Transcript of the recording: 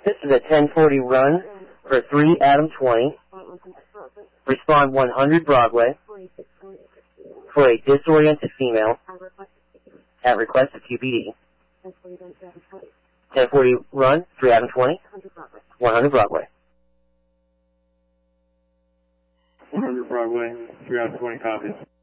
This is a 1040 run for 3 Adam 20. Respond 100 Broadway for a disoriented female at request of QPD. 1040 run, 3 Adam 20, 100 Broadway. 100 Broadway, 3 Adam 20 copies.